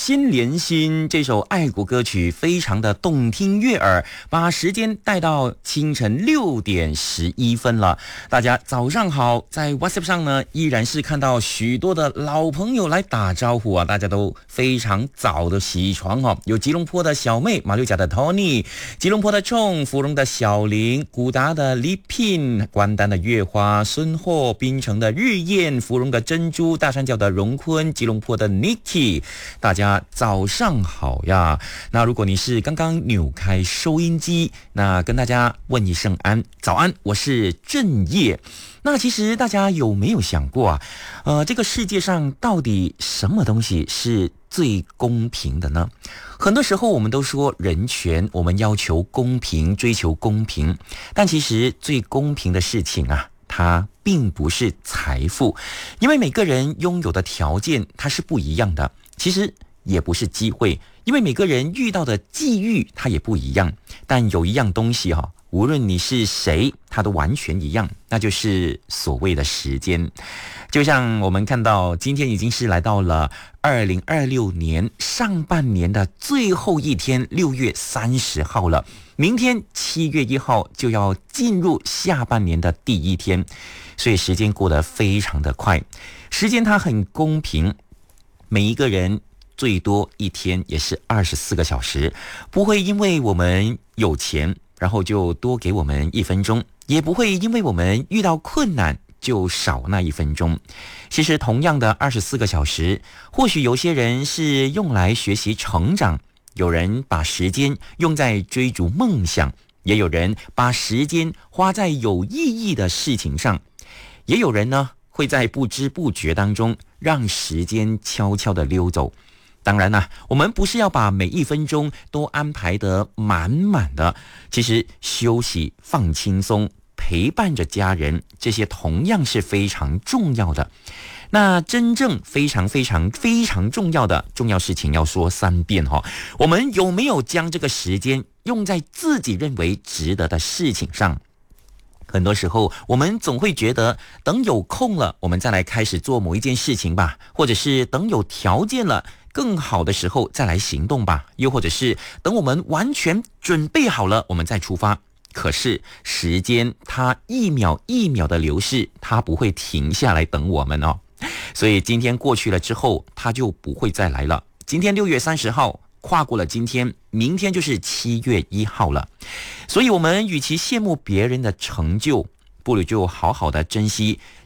心连心这首爱国歌曲非常的动听悦耳，把时间带到清晨6:11了。大家早上好，在 WhatsApp 上呢，依然是看到许多的老朋友来打招呼啊，大家都非常早的起床哦。有吉隆坡的小妹，马六甲的 Tony， 吉隆坡的冲，芙蓉的小林，古达的李聘，关丹的月花，孙霍，槟城的日燕，芙蓉的珍珠，大山脚的荣坤，吉隆坡的 Nicky， 大家早上好呀。那如果你是刚刚扭开收音机，那跟大家问一声早安，我是郑业。那其实大家有没有想过啊，这个世界上到底什么东西是最公平的呢？很多时候我们都说人权，我们要求公平，追求公平，但其实最公平的事情啊，它并不是财富，因为每个人拥有的条件它是不一样的。其实也不是机会，因为每个人遇到的际遇它也不一样。但有一样东西无论你是谁，它都完全一样，那就是所谓的时间。就像我们看到今天已经是来到了2026年上半年的最后一天，6月30号了。明天7月1号就要进入下半年的第一天，所以时间过得非常的快。时间它很公平，每一个人最多一天也是24个小时，不会因为我们有钱然后就多给我们1分钟，也不会因为我们遇到困难就少那1分钟。其实同样的24个小时，或许有些人是用来学习成长，有人把时间用在追逐梦想，也有人把时间花在有意义的事情上，也有人呢会在不知不觉当中让时间悄悄地溜走。当然啦，我们不是要把每1分钟都安排得满满的，其实休息、放轻松、陪伴着家人，这些同样是非常重要的。那真正非常非常非常重要的重要事情要说3遍我们有没有将这个时间用在自己认为值得的事情上？很多时候我们总会觉得等有空了我们再来开始做某一件事情吧，或者是等有条件了更好的时候再来行动吧，又或者是等我们完全准备好了我们再出发。可是时间它一秒一秒的流逝，它不会停下来等我们所以今天过去了之后它就不会再来了。今天6月30号跨过了今天，明天就是7月1号了。所以我们与其羡慕别人的成就，不如就好好的珍惜